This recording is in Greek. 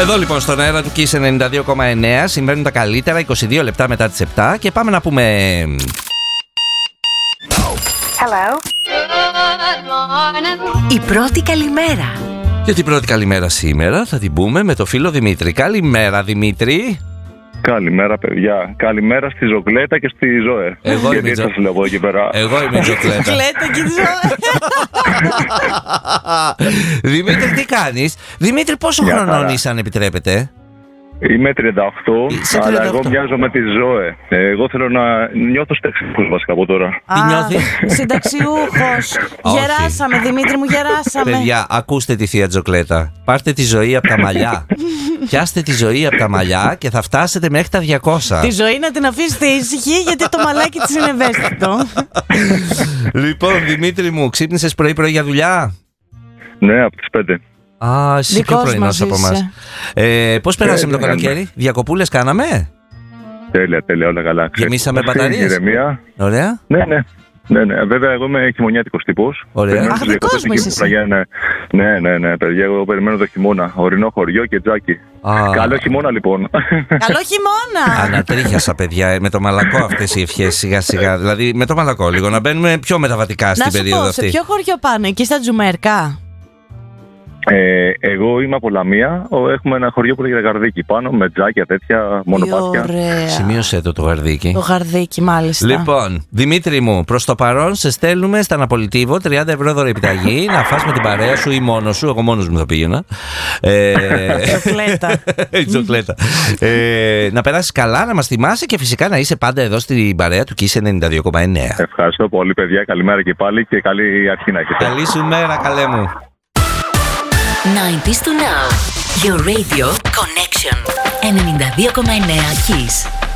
Εδώ λοιπόν στον αέρα του Kiss 92,9 συμβαίνουν τα καλύτερα 22 λεπτά μετά τις 7 και πάμε να πούμε... Hello. Η πρώτη καλημέρα. Και την πρώτη καλημέρα σήμερα θα την πούμε με το φίλο Δημήτρη. Καλημέρα Δημήτρη. Καλημέρα παιδιά. Καλημέρα στη Ζωκλέτα και στη Ζωέ. Εγώ είμαι εκεί πέρα. Εγώ είμαι η Ζωκλέτα. Ζωκλέτα και Ζωέ. Δημήτρη, τι κάνεις? Δημήτρη, πόσο χρονών είσαι αν επιτρέπετε? Είμαι 38, αλλά εγώ μοιάζω με τη Ζωέ. Εγώ θέλω να νιώθω συνταξιούχος βασικά από τώρα. Τι νιώθεις? Συνταξιούχος. Γεράσαμε, Δημήτρη μου, γεράσαμε. Παιδιά, ακούστε τη θεία Τζοκλέτα. Πάρτε τη ζωή από τα μαλλιά. Πιάστε τη ζωή από τα μαλλιά και θα φτάσετε μέχρι τα 200. Τη ζωή να την αφήσετε ήσυχη, γιατί το μαλάκι της είναι ευαίσθητο. Λοιπόν, Δημήτρη μου, ξύπνησες πρωί-πρωί για δουλειά? Ναι, από τις 5. Α, εσύ πιο πρωινός από εμάς. Πώς περάσαμε το καλοκαίρι? Διακοπούλες κάναμε? Τέλεια, όλα καλά. Γεμίσαμε μπαταρίες? Ωραία. Ναι. Βέβαια, εγώ είμαι χειμωνιάτικος τύπος. Ωραία. Αχ, δικός μου είσαι εσύ. Ναι, παιδιά, εγώ περιμένω το χειμώνα. Ορεινό χωριό και τζάκι. Καλό χειμώνα, λοιπόν. Καλό χειμώνα! Ανατρίχιασα, παιδιά, με το μαλακό αυτές οι ευχές σιγά-σιγά. Δηλαδή, με το μαλακό λίγο, να μπαίνουμε πιο μεταβατικά στην περίοδο αυτή. Να σου πω, σε ποιο χωριό πάνε, εκεί στα Τζουμέρκα? Εγώ είμαι από Λαμία. Έχουμε ένα χωριό που λέγεται Γαρδίκι πάνω, με τζάκια τέτοια, μονοπάτια. Ωραία. Σημείωσε το Γαρδίκι. Το Γαρδίκι, μάλιστα. Λοιπόν, Δημήτρη μου, προς το παρόν σε στέλνουμε στα Αναπολιτήβο 30 ευρώ δωρεάν επιταγή να φας με την παρέα σου ή μόνος σου. Εγώ μόνος μου θα πήγαινα. Τζοκλέτα. Να περάσεις καλά, να μας θυμάσαι και φυσικά να είσαι πάντα εδώ στην παρέα του Kiss 92,9. Ευχαριστώ πολύ, παιδιά. Καλημέρα και πάλι και καλή αρχή να έχετε. Καλή σου μέρα, καλέ μου. 90s to now. Your radio connection. 92,9 Kiss.